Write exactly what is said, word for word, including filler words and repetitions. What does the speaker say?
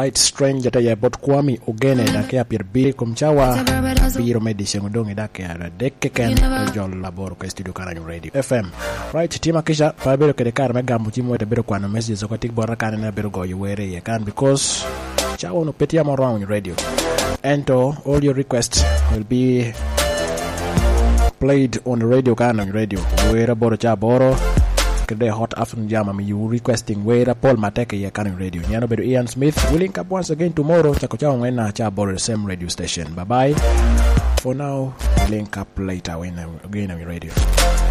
right strange ta ya bot kwami ogene da ke apir bi kumchawa biro medishe ngudongi da ke ara dekke ken jol laboro ka studio Karani Radio F M right tima kisha pa bero ke de kar me gambu timo te bero kwano message so tik borra kan na bero go yewere ye kan because chawo no petia mo round radio and uh, all your requests will be played on the radio Karani Radio where boro cha boro the hot afternoon jam I mean you requesting where Paul Mateke ya Karani Radio nyano bedo Ian Smith. We'll link up once again tomorrow chako chao ngena cha boro the same radio station. Bye bye for now, we'll link up later when again on radio.